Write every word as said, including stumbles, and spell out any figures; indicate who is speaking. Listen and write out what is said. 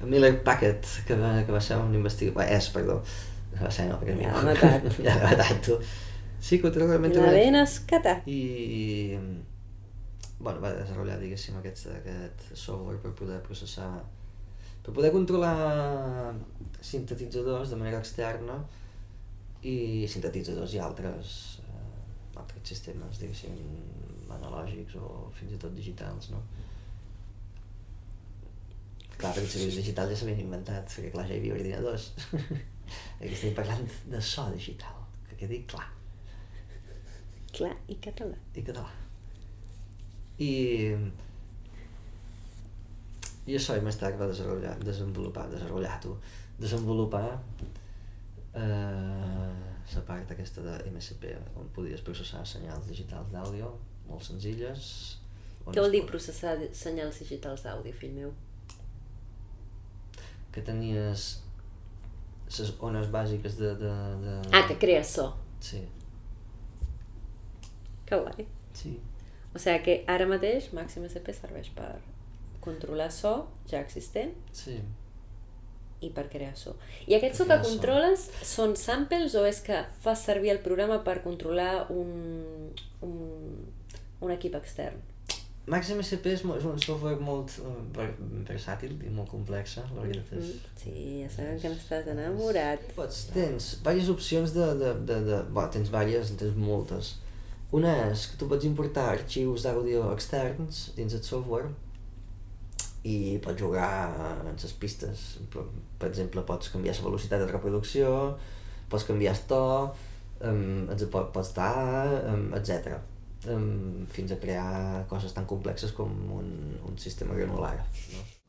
Speaker 1: Miller Packard, que va, que va ser un investigador, és, perdó, va ser, no, perquè
Speaker 2: ja l'ha matat.
Speaker 1: ja l'ha matat, tu. Sí, que realment...
Speaker 2: La ben escata.
Speaker 1: I, bueno, va desenvolupar, diguéssim, aquest, aquest software per poder processar, per poder controlar sintetitzadors de manera externa i sintetitzadors i altres, eh, altres sistemes, diguéssim, analògics o fins i tot digitals, no? Clar, perquè els serveis digitals ja s'havien inventat, perquè clar, ja hi havia ordinadors. Aquí estem parlant de so digital, que quedi clar.
Speaker 2: Clar i català.
Speaker 1: I català. I... I això, i més tard va desenvolupar, desenvolupar, desenvolupar, tu, desenvolupar eh, la part aquesta de M S P, on podies processar senyals digitals d'àudio, molt senzilles.
Speaker 2: Què vol dir processar senyals digitals d'àudio, fill meu?
Speaker 1: Que tenies les ones bàsiques de... de, de...
Speaker 2: Ah, que crees so.
Speaker 1: Sí.
Speaker 2: Que guai.
Speaker 1: Sí.
Speaker 2: O sigui que ara mateix Màxim S P serveix per controlar so ja existent.
Speaker 1: Sí.
Speaker 2: I per crear so. I aquest so que controles són samples o és que fas servir el programa per controlar un, un, un equip extern?
Speaker 1: Màxim S P és, és un software molt uh, versàtil i molt complexa, la veritat és...
Speaker 2: Mm, sí, ja sabem que n'estàs enamorat.
Speaker 1: Pots, tens diverses opcions de... de, de, de bueno, tens diverses, tens moltes. Una és que tu pots importar arxius d'àudio externs dins el software i pots jugar en les pistes. Per, per exemple, pots canviar la velocitat de reproducció, pots canviar el to, um, ens pots dar, um, etcètera. Um, fins a crear coses tan complexes com un, un sistema granular, no?